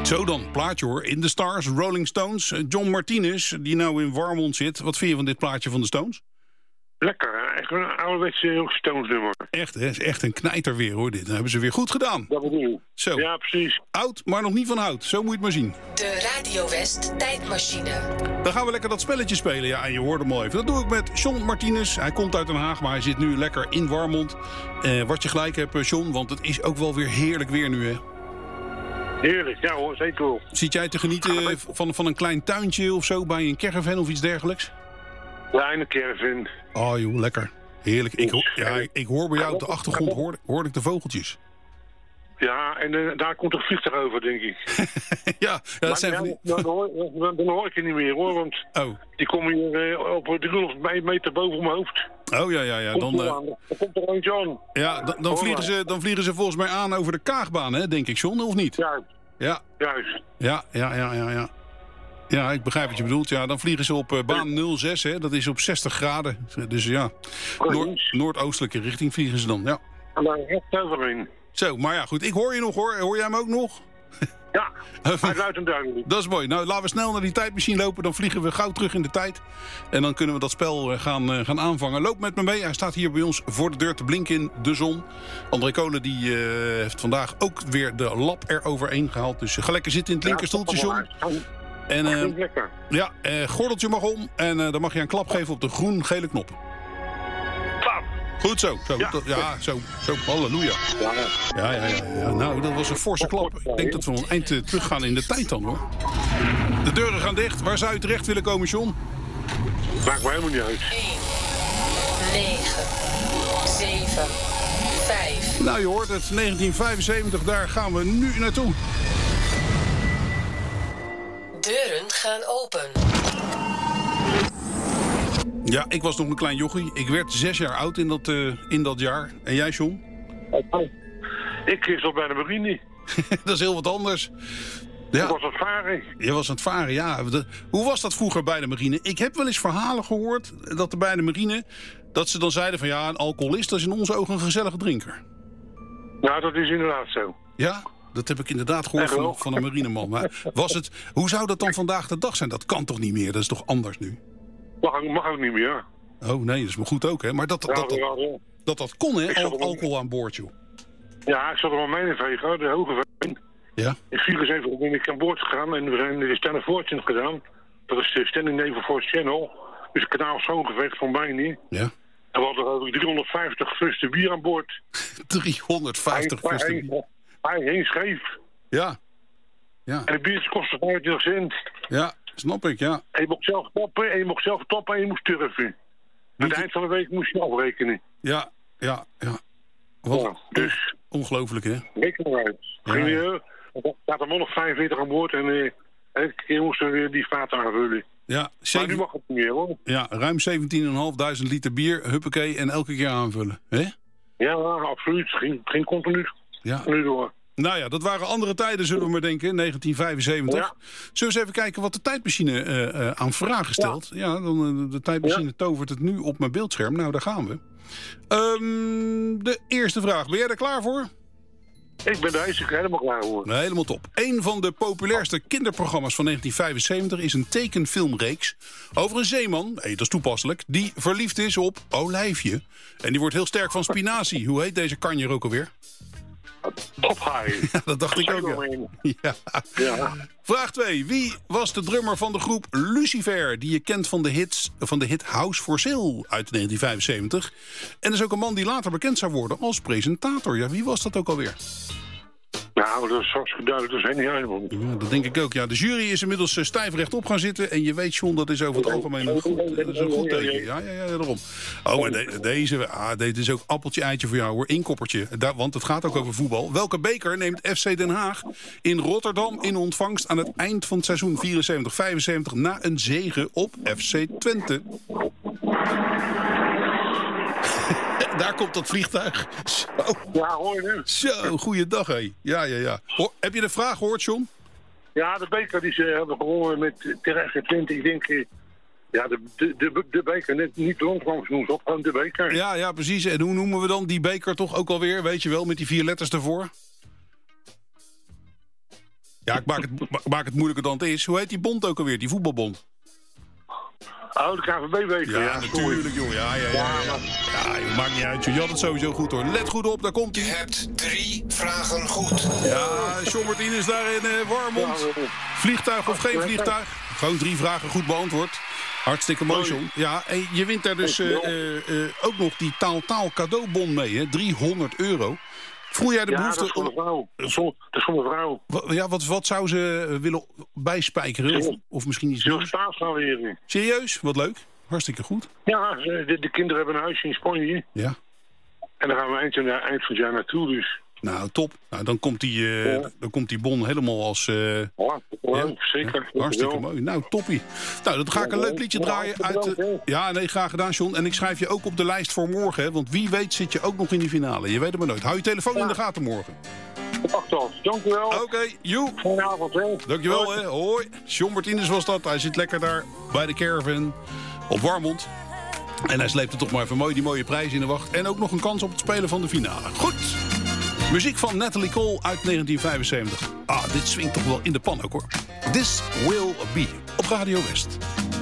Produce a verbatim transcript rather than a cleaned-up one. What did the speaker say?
Zo dan, plaatje hoor. In the Stars, Rolling Stones. John Martinez, die nou in Warmond zit. Wat vind je van dit plaatje van de Stones? Lekker, echt een ouderwetse Stones nummer. Echt, hè? Is echt een knijter weer hoor dit. Dat hebben ze weer goed gedaan. Dat bedoel ik. Zo. Ja, precies. Oud, maar nog niet van hout. Zo moet je het maar zien. De Radio West tijdmachine. Dan gaan we lekker dat spelletje spelen. Ja, en je hoorde hem al even. Dat doe ik met John Martinez. Hij komt uit Den Haag, maar hij zit nu lekker in Warmond. Eh, wat je gelijk hebt, John, want het is ook wel weer heerlijk weer nu, hè? Heerlijk, ja hoor, zeker wel. Zit jij te genieten van, van een klein tuintje of zo bij een caravan of iets dergelijks? Ja, in de caravan. Oh joh, lekker. Heerlijk. Ik, ho- ja, ik, ik hoor bij jou op de achtergrond, hoor, hoor ik de vogeltjes. Ja, en uh, daar komt een vliegtuig over, denk ik. ja, ja, dat maar, zijn ja, van die... dan, hoor, dan, dan hoor ik je niet meer, hoor. Want Oh, die komen hier uh, op driehonderd meter boven mijn hoofd. oh ja, ja, ja. Komt Dan, er eh, aan. Dan komt er eentje aan. ja, dan, dan, vliegen ze, dan vliegen ze volgens mij aan over de Kaagbaan, hè, denk ik, John, of niet? Juist, Ja, juist. ja, ja, ja, ja. Ja, ja ik begrijp wat je bedoelt. Ja, dan vliegen ze op uh, baan nul zes, hè. Dat is op zestig graden. Dus ja, noord- noordoostelijke richting vliegen ze dan, ja. En daar recht overheen. Zo, maar ja, goed. Ik hoor je nog, hoor. Hoor jij hem ook nog? Ja, hij luidt en duidelijk. Dat is mooi. Nou, laten we snel naar die tijdmachine lopen. Dan vliegen we gauw terug in de tijd. En dan kunnen we dat spel uh, gaan, uh, gaan aanvangen. Loop met me mee. Hij staat hier bij ons voor de deur te blinken in de zon. André Kolen die, uh, heeft vandaag ook weer de lap eroverheen gehaald. Dus uh, ga lekker zitten in het linkerstoeltje, John. En uh, lekker. ja, uh, gordeltje mag om. En uh, dan mag je een klap geven op de groen-gele knop. Klap. Goed zo. Zo, Ja. dat- ja, zo, zo. Halleluja. Ja, Ja, ja, ja, ja. Nou, dat was een forse klap. Ik denk dat we nog een eind uh, teruggaan in de tijd dan, hoor. De deuren gaan dicht. Waar zou je terecht willen komen, John? maakt me helemaal niet uit. één, negen, zeven, vijf. Nou, je hoort het. negentien vijfenzeventig, daar gaan we nu naartoe. Deuren gaan open. Ja, ik was nog een klein jochie. Ik werd zes jaar oud in dat, uh, in dat jaar. En jij, John? Ik zat bij de marine. Dat is heel wat anders. Ik Ja, was aan het varen. je was aan het varen, ja. De- hoe was dat vroeger bij de marine? Ik heb wel eens verhalen gehoord dat er bij de marine... dat ze dan zeiden van ja, een alcoholist dat is in onze ogen een gezellige drinker. Nou, dat is inderdaad zo. Ja, dat heb ik inderdaad gehoord Echt wel? van, van een marineman. Maar was het, hoe zou dat dan vandaag de dag zijn? Dat kan toch niet meer? Dat is toch anders nu? Mag, mag ook niet meer. Oh nee, dat is maar goed ook, hè? Maar dat Ja, dat, dat, ja, ja. dat, dat kon, hè? Ik zat Al, er wel- alcohol aan boord, joh. Ja, ik zat er wel mee in vegen, de Hoge Veen. Ja? In vierenzeventiger ben ik aan boord gegaan en we zijn de Stand Fortune gedaan. Dat is de Standing Naval Force Channel. Dus het kanaal schoongeveegd van mij niet. Ja? En we hadden geloof ik driehonderdvijftig fusten bier aan boord. driehonderdvijftig Hij- fusten. hij- Hij heen scheef. Ja. Ja, En de biertjes kostten vijfentwintig cent. ja, snap ik, ja. En je mocht zelf toppen, en je mocht zelf toppen en je moest turven. Aan Moet het je- eind van de week moest je afrekenen. Ja, ja, ja. Wat Ja, dus ongelooflijk, hè? reken eruit. Ja, Ging ja. je, er zaten er nog vijfenveertig aan boord en eh, elke keer moesten we weer die vaten aanvullen. Ja, Maar nu zeven, mag het niet meer hoor. ja ruim zeventienduizend liter bier, huppakee, en elke keer aanvullen. hè? Ja, absoluut. Ging, ging continu, Ja. continu door. Nou ja, dat waren andere tijden, zullen we maar denken, negentien vijfenzeventig. Ja. Zullen we eens even kijken wat de tijdmachine uh, uh, aan vragen stelt? Ja, ja dan, uh, de tijdmachine Ja. tovert het nu op mijn beeldscherm. Nou, daar gaan we. Um, de eerste vraag. Ben jij er klaar voor? Ik ben daar eens helemaal klaar voor. Nee, helemaal top. Een van de populairste kinderprogramma's van negentien vijfenzeventig is een tekenfilmreeks over een zeeman, hey, dat is toepasselijk, die verliefd is op Olijfje. En die wordt heel sterk van spinazie. Hoe heet deze kanjer ook alweer? Ophaai. Ja, dat dacht ik ook, ja. Ja. Ja. Vraag twee. Wie was de drummer van de groep Lucifer, die je kent van de, hits, van de hit House for Sale uit negentien vijfenzeventig? En is ook een man die later bekend zou worden als presentator. Ja, wie was dat ook alweer? Nou, dat is vast duidelijk. Dat is helemaal niet. Ja, dat denk ik ook. Ja, de jury is inmiddels uh, stijf rechtop gaan zitten. En je weet, John, dat is over het algemeen een goed, dat is een goed teken. Ja, ja, ja, daarom. Oh, maar de, deze, ah, dit is ook appeltje eitje voor jou, hoor. Inkoppertje. Daar, want het gaat ook over voetbal. Welke beker neemt F C Den Haag in Rotterdam in ontvangst aan het eind van het seizoen vierenzeventig vijfenzeventig na een zege op F C Twente? Daar komt dat vliegtuig. Zo, Ja, hoor je nu. zo goeiedag, hé. Ja, ja, ja. Hoor, heb je de vraag gehoord, John? Ja, de beker die ze hebben gewonnen met tegen F C Twente. Ik denk, eh, ja, de, de, de, de beker, net niet de rondkampioen, toch gewoon de beker. Ja, ja, precies. En hoe noemen we dan die beker toch ook alweer? Weet je wel, met die vier letters ervoor? Ja, ik maak het, ik maak het moeilijker dan het is. Hoe heet die bond ook alweer, die voetbalbond? Oh, de K V B-beker. Ja, Ja, natuurlijk, jongen. Ja, ja, ja. Ja, ja joh, maakt niet uit. Je had het sowieso goed, hoor. Let goed op, daar komt Je hij. hebt drie vragen goed. Ja, John Martinez daar in uh, Warmond. Vliegtuig of geen vliegtuig? Gewoon drie vragen goed beantwoord. Hartstikke mooi, John. Ja, en je wint daar dus uh, uh, uh, ook nog die taal-taal cadeaubon mee, hè? driehonderd euro. Voel jij de Ja, behoefte... dat is voor mijn vrouw. Dat is voor, dat is voor mijn vrouw. Wa- Ja, wat, wat zou ze uh, willen bijspijkeren? Of, of misschien iets Zullen we nieuws? staatssanering? Serieus? Wat leuk. Hartstikke goed. Ja, ze- de, de kinderen hebben een huisje in Spanje. Ja. En daar gaan we eind, eind van het jaar naartoe, dus. Nou, top. Nou, dan komt die, uh, Ja. dan komt die bon helemaal als... Uh, Ja, ja, zeker. Ja, hartstikke Ja. mooi. Nou, toppie. Nou, dan ga ik een leuk liedje draaien uit... Uh, ja, nee, graag gedaan, John. En ik schrijf je ook op de lijst voor morgen, hè, want wie weet zit je ook nog in die finale. Je weet het maar nooit. Hou je telefoon in de gaten morgen. Wacht al. Dank u wel. Oké, okay, joe. Goedenavond, hè. Dankjewel, hè. Hoi. John Martinez was dat. Hij zit lekker daar bij de caravan op Warmond. En hij sleept er toch maar even mooi die mooie prijs in de wacht. En ook nog een kans op het spelen van de finale. Goed. Muziek van Natalie Cole uit negentien vijfenzeventig. Ah, dit swingt toch wel in de pan ook, hoor. This Will Be op Radio West.